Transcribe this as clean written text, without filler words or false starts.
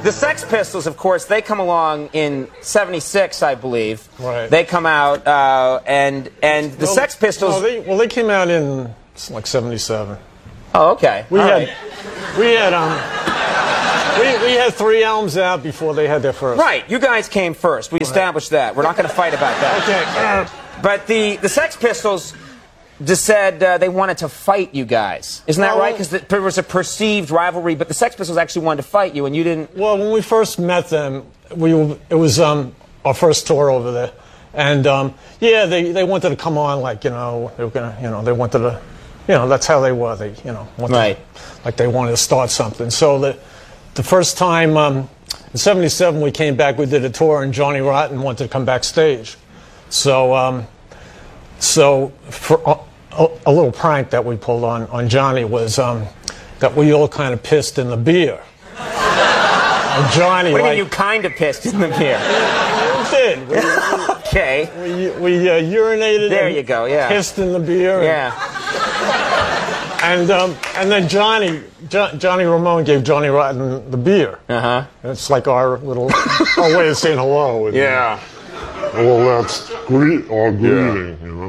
the Sex Pistols, of course, they come along in '76, I believe. Right. They come out, and the Sex Pistols. No, they came out in like '77. Oh, okay. We had 3 albums out before they had their first. Right. You guys came first. We established that. We're not going to fight about that. Okay. But the Sex Pistols just said they wanted to fight you guys. Isn't that right? Because there was a perceived rivalry, but the Sex Pistols actually wanted to fight you, and you didn't. Well, when we first met them, it was our first tour over there, and they wanted to come on like they were gonna they wanted to that's how they were right. Like they wanted to start something. So the first time in '77 we came back, we did a tour, and Johnny Rotten wanted to come backstage. So for a little prank that we pulled on Johnny was that we all kind of pissed in the beer. And Johnny, what do you mean you kind of pissed in the beer? We did. Okay. We urinated. There you go. Yeah. Pissed in the beer. Yeah. And then Johnny Ramone gave Johnny Rotten the beer. Uh-huh. It's like our way of saying hello. Yeah. Well, that's greeting.